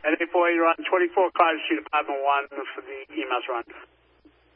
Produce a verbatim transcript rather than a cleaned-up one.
At eight four eight, you're on twenty-four Carter Street, apartment one for the E M A S run.